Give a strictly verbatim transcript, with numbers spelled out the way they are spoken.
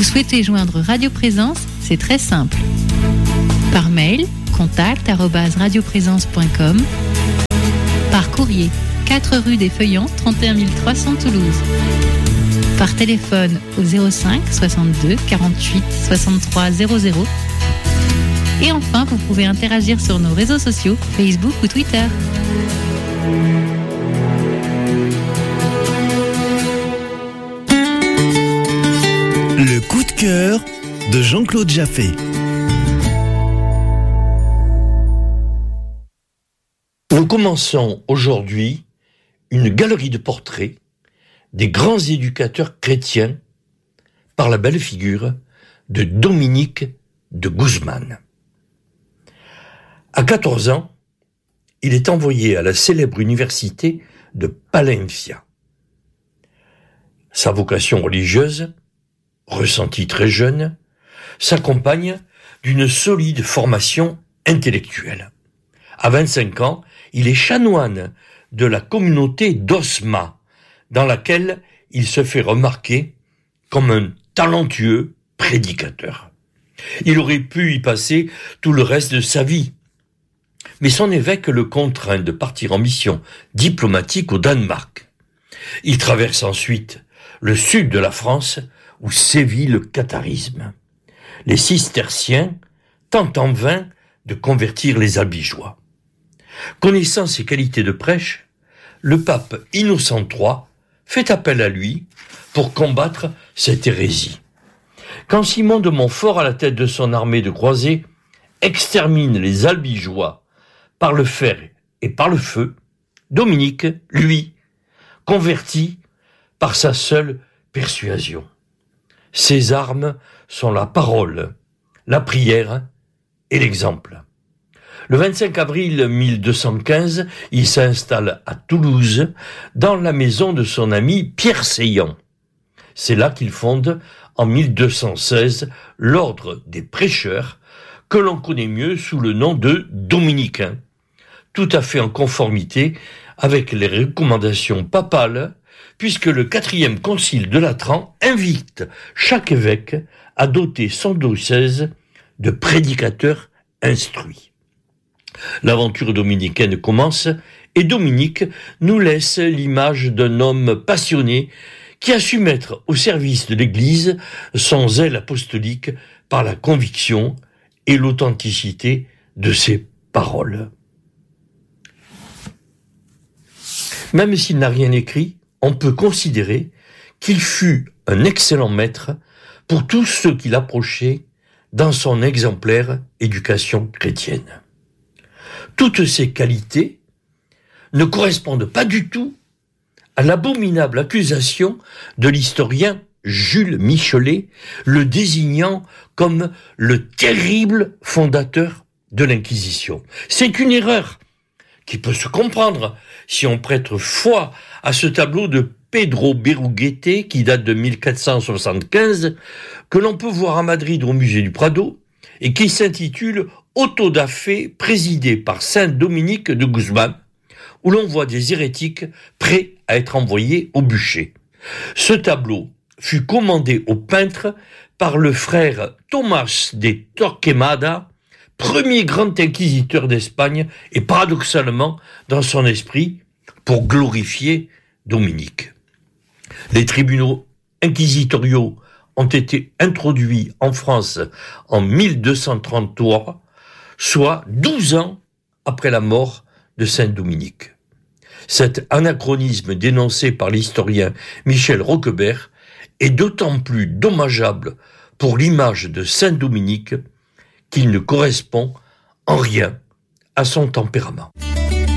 Vous souhaitez joindre Radio Présence? C'est très simple. Par mail, contact arobase radioprésence point com. Par courrier, quatre rue des Feuillants, trente et un mille trois cents Toulouse. Par téléphone au zéro cinq soixante-deux quarante-huit soixante-trois zéro zéro. Et enfin, vous pouvez interagir sur nos réseaux sociaux, Facebook ou Twitter. Le coup de cœur de Jean-Claude Jaffé. Nous commençons aujourd'hui une galerie de portraits des grands éducateurs chrétiens par la belle figure de Dominique de Guzman. À quatorze ans, il est envoyé à la célèbre université de Palencia. Sa vocation religieuse, ressentie très jeune, s'accompagne d'une solide formation intellectuelle. À vingt-cinq ans, il est chanoine de la communauté d'Osma, dans laquelle il se fait remarquer comme un talentueux prédicateur. Il aurait pu y passer tout le reste de sa vie, mais son évêque le contraint de partir en mission diplomatique au Danemark. Il traverse ensuite le sud de la France, où sévit le catharisme. Les cisterciens tentent en vain de convertir les albigeois. Connaissant ses qualités de prêche, le pape Innocent trois fait appel à lui pour combattre cette hérésie. Quand Simon de Montfort, à la tête de son armée de croisés, extermine les albigeois par le fer et par le feu, Dominique, lui, convertit par sa seule persuasion. Ses armes sont la parole, la prière et l'exemple. Le vingt-cinq avril mille deux cent quinze, il s'installe à Toulouse, dans la maison de son ami Pierre Seillant. C'est là qu'il fonde, en mille deux cent seize, l'ordre des prêcheurs, que l'on connaît mieux sous le nom de dominicains, tout à fait en conformité avec les recommandations papales, puisque le quatrième concile de Latran invite chaque évêque à doter son diocèse de prédicateurs instruits. L'aventure dominicaine commence et Dominique nous laisse l'image d'un homme passionné qui a su mettre au service de l'Église son zèle apostolique par la conviction et l'authenticité de ses paroles. Même s'il n'a rien écrit, on peut considérer qu'il fut un excellent maître pour tous ceux qui l'approchaient dans son exemplaire éducation chrétienne. Toutes ces qualités ne correspondent pas du tout à l'abominable accusation de l'historien Jules Michelet, le désignant comme le terrible fondateur de l'Inquisition. C'est une erreur qui peut se comprendre si on prête foi à ce tableau de Pedro Berruguete, qui date de mille quatre cent soixante-quinze, que l'on peut voir à Madrid au musée du Prado, et qui s'intitule « Auto da fe présidé par Saint Dominique de Guzman », où l'on voit des hérétiques prêts à être envoyés au bûcher. Ce tableau fut commandé au peintre par le frère Tomás de Torquemada, premier grand inquisiteur d'Espagne, et paradoxalement, dans son esprit, pour glorifier Dominique. Les tribunaux inquisitoriaux ont été introduits en France en mille deux cent trente-trois, soit douze ans après la mort de Saint Dominique. Cet anachronisme dénoncé par l'historien Michel Roquebert est d'autant plus dommageable pour l'image de Saint Dominique qu'il ne correspond en rien à son tempérament.